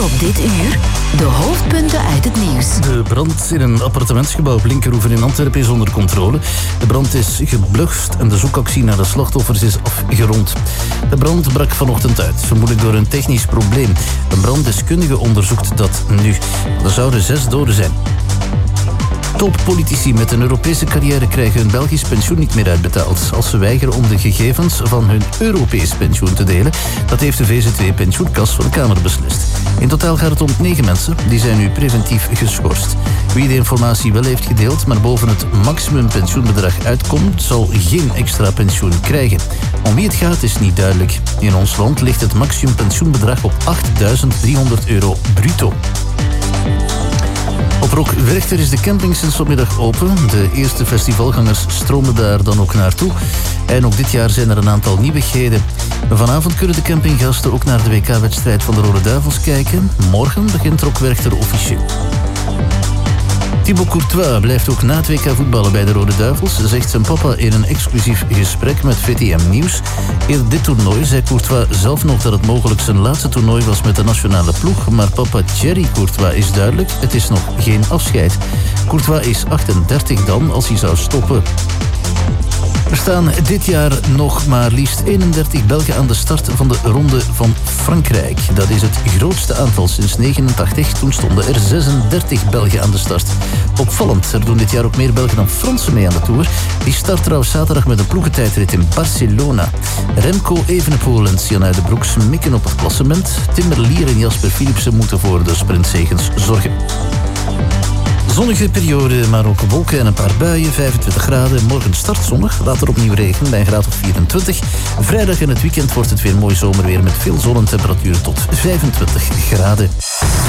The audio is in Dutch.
Voor op dit uur de hoofdpunten uit het nieuws. De brand in een appartementsgebouw op Linkeroeven in Antwerpen is onder controle. De brand is geblust en de zoekactie naar de slachtoffers is afgerond. De brand brak vanochtend uit, vermoedelijk door een technisch probleem. Een branddeskundige onderzoekt dat nu. Er zouden 6 doden zijn. Toppolitici met een Europese carrière krijgen hun Belgisch pensioen niet meer uitbetaald als ze weigeren om de gegevens van hun Europees pensioen te delen. Dat heeft de VZ2-pensioenkas van de Kamer beslist. In totaal gaat het om 9 mensen, die zijn nu preventief geschorst. Wie de informatie wel heeft gedeeld, maar boven het maximum pensioenbedrag uitkomt, zal geen extra pensioen krijgen. Om wie het gaat is niet duidelijk. In ons land ligt het maximum pensioenbedrag op €8.300 bruto. Op Rockwerchter is de camping sinds vanmiddag open. De eerste festivalgangers stromen daar dan ook naartoe. En ook dit jaar zijn er een aantal nieuwigheden. Vanavond kunnen de campinggasten ook naar de WK-wedstrijd van de Rode Duivels kijken. Morgen begint Rockwerchter officieel. Thibaut Courtois blijft ook na het WK voetballen bij de Rode Duivels, zegt zijn papa in een exclusief gesprek met VTM Nieuws. Eerder dit toernooi zei Courtois zelf nog dat het mogelijk zijn laatste toernooi was met de nationale ploeg, maar papa Thierry Courtois is duidelijk, het is nog geen afscheid. Courtois is 38 dan als hij zou stoppen. Er staan dit jaar nog maar liefst 31 Belgen aan de start van de Ronde van Frankrijk. Dat is het grootste aantal sinds 1989. Toen stonden er 36 Belgen aan de start. Opvallend, er doen dit jaar ook meer Belgen dan Fransen mee aan de Tour. Die start trouwens zaterdag met een ploegentijdrit in Barcelona. Remco Evenepoel en Sian de Broek mikken op het klassement. Tim Merlier en Jasper Philipsen moeten voor de sprintzegens zorgen. Zonnige periode, maar ook wolken en een paar buien, 25 graden. Morgen start zonnig, later opnieuw regen bij een graad of 24. Vrijdag en het weekend wordt het weer mooi zomerweer met veel zon en temperaturen tot 25 graden.